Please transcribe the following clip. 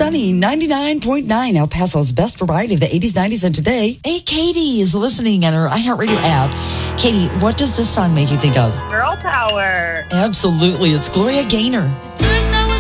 sunny 99.9, El Paso's best variety of the 80s, 90s, and today. Hey, Katie is listening on her iHeartRadio app. Katie, what does this song make you think of? Girl power. Absolutely. It's Gloria Gaynor.